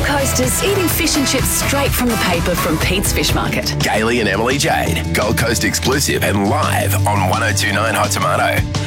Coasters eating fish and chips straight from the paper from Pete's Fish Market. Gailey and Emily Jade, Gold Coast exclusive and live on 1029 Hot Tomato.